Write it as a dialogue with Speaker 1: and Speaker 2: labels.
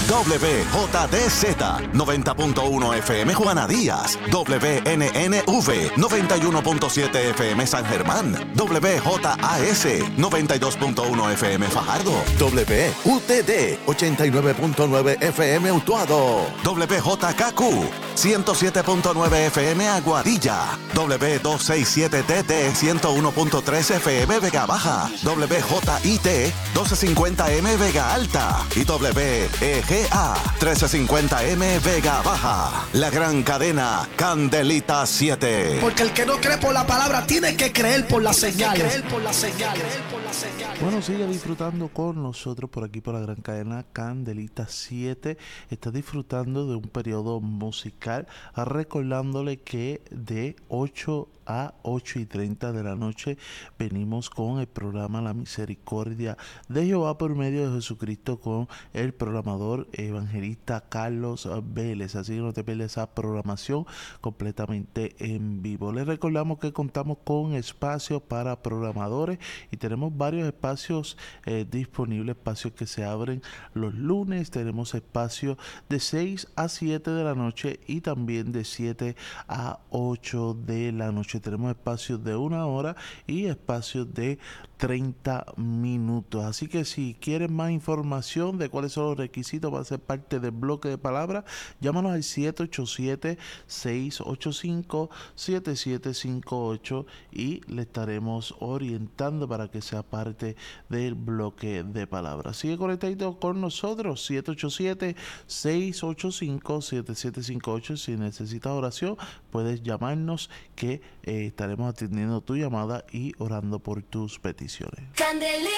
Speaker 1: WJDZ 90.1 FM Juana Díaz, WNNV 91.7 FM San Germán, WJAS 92.1 FM Fajardo, WUTD 89.9 FM Utuado, WJKQ 107.9 FM Aguadilla, W267TT 101.3 FM Vega Baja, WJIT 1250M Vega Alta y WEGA 1350M Vega Baja. La gran cadena Candelita 7.
Speaker 2: Porque el que no cree por la palabra tiene que creer por la señal.
Speaker 3: Bueno, sigue disfrutando con nosotros por aquí por la gran cadena Candelita 7. Está disfrutando de un periodo musical, recordándole que de 8 a 8:30 de la noche venimos con el programa La Misericordia de Jehová por medio de Jesucristo con el programador evangelista Carlos Vélez. Así que no te pierdas esa programación completamente en vivo. Les recordamos que contamos con espacios para programadores y tenemos varios espacios disponibles, espacios que se abren los lunes. Tenemos espacios de 6 a 7 de la noche y también de 7 a 8 de la noche. Tenemos espacios de 1 hora y espacios de 30 minutos. Así que si quieres más información de cuáles son los requisitos para ser parte del bloque de palabras, llámanos al 787-685-7758 y le estaremos orientando para que sea parte del bloque de palabras. Sigue conectado con nosotros, 787-685-7758. Si necesitas oración, puedes llamarnos que estaremos atendiendo tu llamada y orando por tus peticiones.
Speaker 4: Candelita